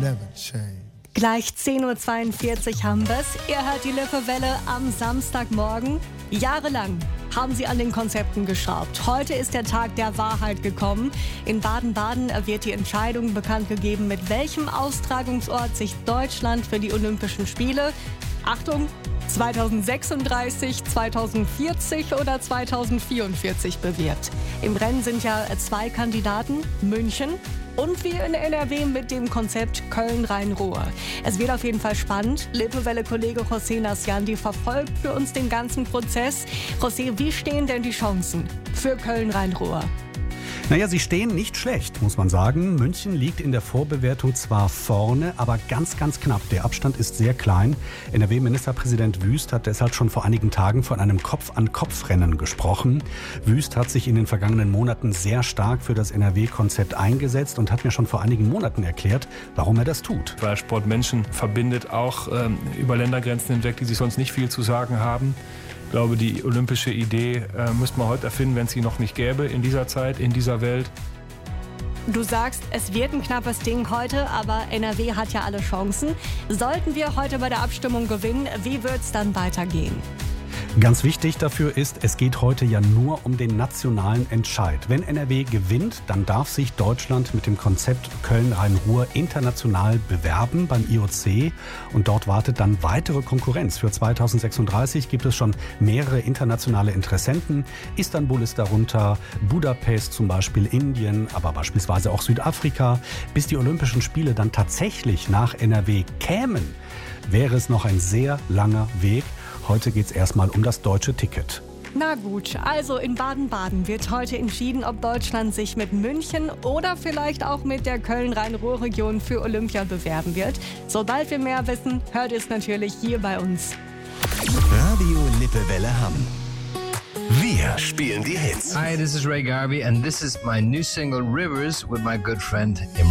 never change. Gleich 10.42 Uhr haben wir's. Ihr hört die Lippe-Welle am Samstagmorgen. Jahrelang haben sie an den Konzepten geschraubt. Heute ist der Tag der Wahrheit gekommen. In Baden-Baden wird die Entscheidung bekannt gegeben, mit welchem Austragungsort sich Deutschland für die Olympischen Spiele, Achtung, 2036, 2040 oder 2044 bewirbt. Im Rennen sind ja 2 Kandidaten, München und wir in NRW mit dem Konzept Köln-Rhein-Ruhr. Es wird auf jeden Fall spannend. Lippe-Welle-Kollege José Nasciandi verfolgt für uns den ganzen Prozess. José, wie stehen denn die Chancen für Köln-Rhein-Ruhr? Naja, sie stehen nicht schlecht, muss man sagen. München liegt in der Vorbewertung zwar vorne, aber ganz, ganz knapp. Der Abstand ist sehr klein. NRW-Ministerpräsident Wüst hat deshalb schon vor einigen Tagen von einem Kopf-an-Kopf-Rennen gesprochen. Wüst hat sich in den vergangenen Monaten sehr stark für das NRW-Konzept eingesetzt und hat mir schon vor einigen Monaten erklärt, warum er das tut. Weil Sport Menschen verbindet, auch über Ländergrenzen hinweg, die sich sonst nicht viel zu sagen haben. Ich glaube, die olympische Idee müsste man heute erfinden, wenn es sie noch nicht gäbe in dieser Zeit, in dieser Welt. Du sagst, es wird ein knappes Ding heute, aber NRW hat ja alle Chancen. Sollten wir heute bei der Abstimmung gewinnen, wie wird es dann weitergehen? Ganz wichtig dafür ist, es geht heute ja nur um den nationalen Entscheid. Wenn NRW gewinnt, dann darf sich Deutschland mit dem Konzept Köln-Rhein-Ruhr international bewerben beim IOC. Und dort wartet dann weitere Konkurrenz. Für 2036 gibt es schon mehrere internationale Interessenten. Istanbul ist darunter, Budapest zum Beispiel, Indien, aber beispielsweise auch Südafrika. Bis die Olympischen Spiele dann tatsächlich nach NRW kämen, wäre es noch ein sehr langer Weg. Heute geht es erstmal um das deutsche Ticket. Na gut, also in Baden-Baden wird heute entschieden, ob Deutschland sich mit München oder vielleicht auch mit der Köln-Rhein-Ruhr-Region für Olympia bewerben wird. Sobald wir mehr wissen, hört ihr es natürlich hier bei uns. Radio Lippe-Welle Hamm. Wir spielen die Hits. Hi, this is Ray Garvey and this is my new single Rivers with my good friend Imran.